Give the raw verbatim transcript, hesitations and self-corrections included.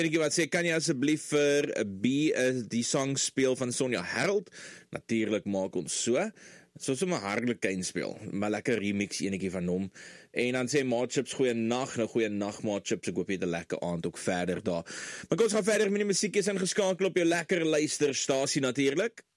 Enetjie wat sê, kan jy asseblief vir B uh, die song speel van Sonja Harold? Natuurlik maak ons so. So sommer Harlequin speel, maar lekker remix enetjie van hom. En dan sê Maatchips, goeie nag, nou goeie nag Maatchips, ek hoop jy het 'n lekker aand ook verder daar. Maar kom ons gaan verder met die musiekies ingeskakel op jou lekker luisterstasie natuurlik.